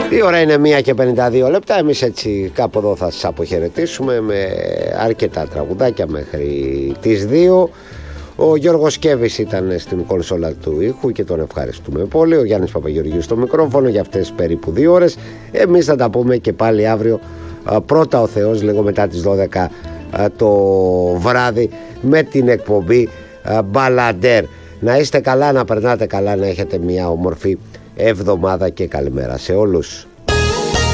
Η ώρα είναι 1:52 λεπτά. Εμείς έτσι κάπου εδώ θα σας αποχαιρετήσουμε με αρκετά τραγουδάκια μέχρι τις 2. Ο Γιώργος Κέβης ήταν στην κονσόλα του ήχου και τον ευχαριστούμε πολύ. Ο Γιάννης Παπαγεωργίου στο μικρόφωνο για αυτές περίπου 2 ώρες. Εμείς θα τα πούμε και πάλι αύριο, πρώτα ο Θεός, λίγο μετά τις 12 το βράδυ, με την εκπομπή Μπαλαντέρ. Να είστε καλά, να περνάτε καλά, να έχετε μια όμορφη εβδομάδα και καλημέρα σε όλους.